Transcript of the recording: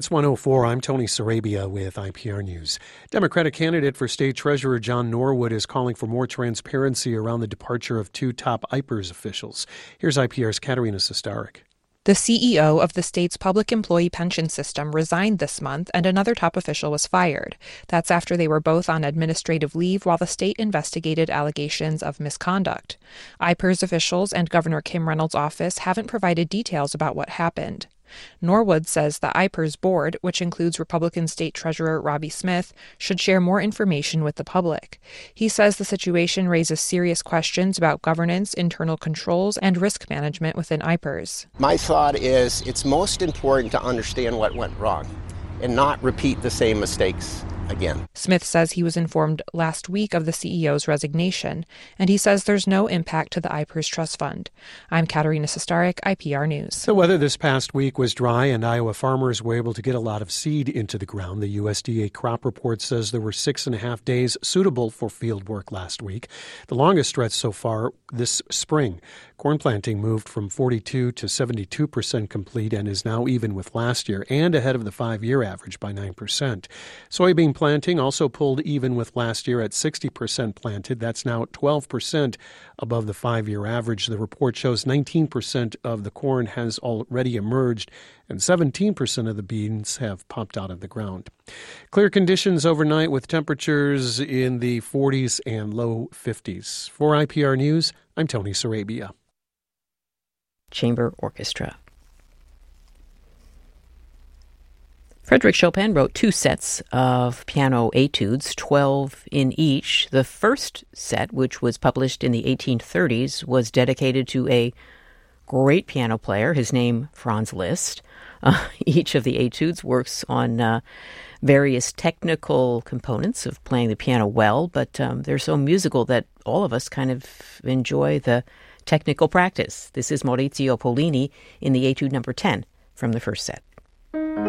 It's 104. I'm Tony Sarabia with IPR News. Democratic candidate for state treasurer John Norwood is calling for more transparency around the departure of two top IPERS officials. Here's IPR's Katerina Sestarik. The CEO of the state's public employee pension system resigned this month, and another top official was fired. That's after they were both on administrative leave while the state investigated allegations of misconduct. IPERS officials and Governor Kim Reynolds' office haven't provided details about what happened. Norwood says the IPERS board, which includes Republican State Treasurer Robbie Smith, should share more information with the public. He says the situation raises serious questions about governance, internal controls, and risk management within IPERS. My thought is it's most important to understand what went wrong and not repeat the same mistakes again. Smith says he was informed last week of the CEO's resignation, and he says there's no impact to the IPERS Trust Fund. I'm Katerina Sestarik, IPR News. The weather this past week was dry, and Iowa farmers were able to get a lot of seed into the ground. The USDA crop report says there were 6.5 days suitable for field work last week, the longest stretch so far this spring. Corn planting moved from 42 to 72% complete and is now even with last year and ahead of the 5-year average by 9%. Soybean planting also pulled even with last year at 60% planted. That's now 12% above the 5-year average. The report shows 19% of the corn has already emerged and 17% of the beans have popped out of the ground. Clear conditions overnight with temperatures in the 40s and low 50s. For IPR News, I'm Tony Sarabia. Chamber Orchestra. Frédéric Chopin wrote 2 sets of piano etudes, 12 in each. The first set, which was published in the 1830s, was dedicated to a great piano player, his name Franz Liszt. Each of the etudes works on various technical components of playing the piano well, but they're so musical that all of us kind of enjoy the technical practice. This is Maurizio Pollini in the etude number 10 from the first set.